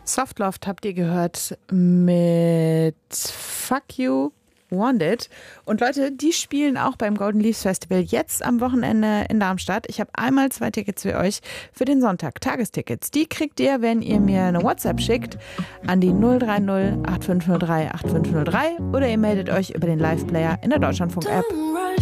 Softloft habt ihr gehört mit Fuck You Wanted. Und Leute, die spielen auch beim Golden Leaves Festival jetzt am Wochenende in Darmstadt. Ich habe einmal 2 Tickets für euch für den Sonntag, Tagestickets. Die kriegt ihr, wenn ihr mir eine WhatsApp schickt an die 030 8503 8503 oder ihr meldet euch über den Live-Player in der Deutschlandfunk-App.